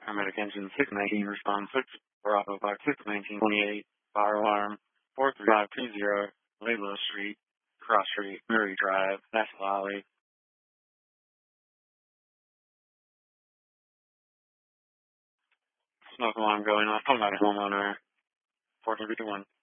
paramedic engine 619, respond 6, Bravo 561928, fire alarm 43520, Laylow Street, Cross Street, Murray Drive, National Alley. Smoke alarm going off, home out of homeowner 431.